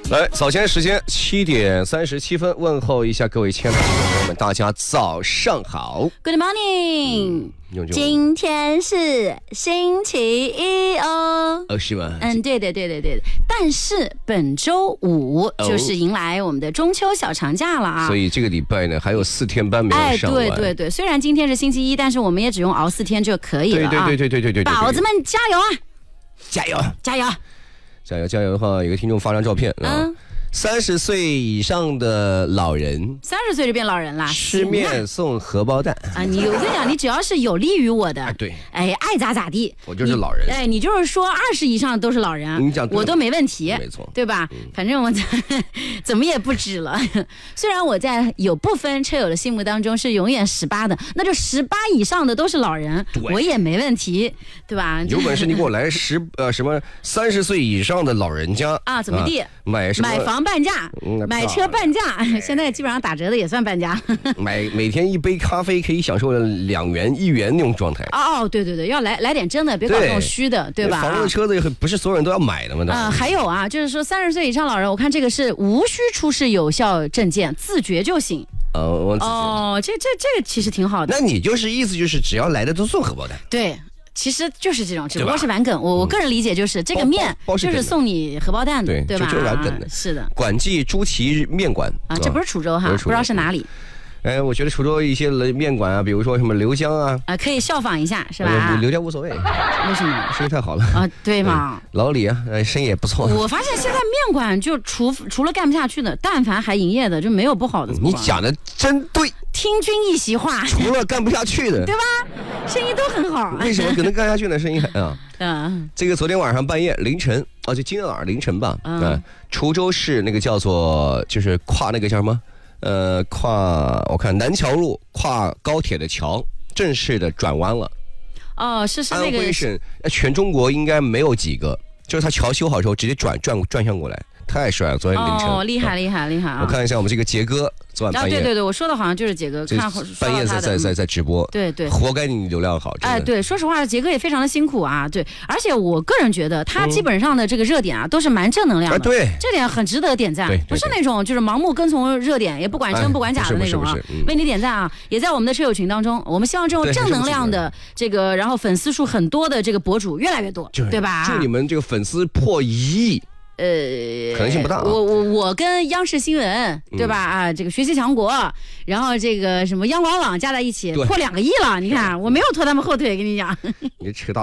来，早前时间7:37，问候一下各位亲爱的听众朋友们，大家早上好 ，Good morning。今天是星期一哦。 哦，是吗？ 对的。但是本周五就是迎来我们的中秋小长假了啊。 所以这个礼拜呢，还有4天班没有上完。 对。虽然今天是星期一，但是我们也只用熬4天就可以了啊。 对。 宝子们加油啊！ 加油的话，有个听众发张照片啊。30岁以上的老人 ，30岁就变老人了， 吃面送荷包蛋啊！我跟你讲，你只要是有利于我的， 对， 爱咋地， 我就是老人。 你就是说20以上都是老人， 你讲我都没问题， 没错， 对吧？反正我怎么也不止了。虽然我在有部分车友的心目当中是永远18的，那就18以上的都是老人，我也没问题，对吧？ 有本事你给我来什么30岁以上的老人家啊？怎么地？ 买房半价，买车半价，现在基本上打折的也算半价。 每天一杯咖啡可以享受2元1元那种状态。 对，要来点真的，别搞这种虚的，对吧？ 房子车子不是所有人都要买的吗？ 还有啊，就是说30岁以上老人，我看这个是无需出示有效证件，自觉就行。这个其实挺好的。 那你意思就是只要来的都送荷包蛋？ 对。其实就是这种，只不过是玩梗。我个人理解就是这个面就是送你荷包蛋的，对吧？ 就玩梗的。 是的。 管记朱祁面馆啊，这不是滁州哈，不知道是哪里。 我觉得滁州一些面馆啊，比如说什么刘江啊， 可以效仿一下，是吧？ 刘江无所谓， 为什么？ 生意太好了啊，对嘛？ 老李啊，生意也不错。 我发现现在面馆就除了干不下去的，但凡还营业的就没有不好的。 你讲的真对， 听君一席话。 除了干不下去的， 对吧？生意都很好。 为什么可能干下去呢？生意很这个昨天晚上半夜凌晨就今天晚上凌晨吧，滁州市那个叫做就是跨那个叫什么？我看南桥路跨高铁的桥正式的转弯了。 是那个。 安徽省全中国应该没有几个，就是它桥修好之后直接转向过来，太帅了！昨天凌晨。 厉害啊！ 我看一下我们这个杰哥昨晚半夜。 对，我说的好像就是杰哥，看半夜在直播。 对， 活该你流量好。 对，说实话，杰哥也非常的辛苦啊。对，而且我个人觉得他基本上的这个热点都是蛮正能量的。 对， 这点很值得点赞。不是那种就是盲目跟从热点，也不管真不管假的那种啊。为你点赞啊！也在我们的车友群当中，我们希望这种正能量的这个，然后粉丝数很多的这个博主越来越多，对吧？ 祝你们这个粉丝破1亿。可能性不大。 我跟央视新闻对吧这个学习强国，然后这个什么央广网加在一起破2个亿了。你看我没有拖他们后腿，跟你讲。 你扯到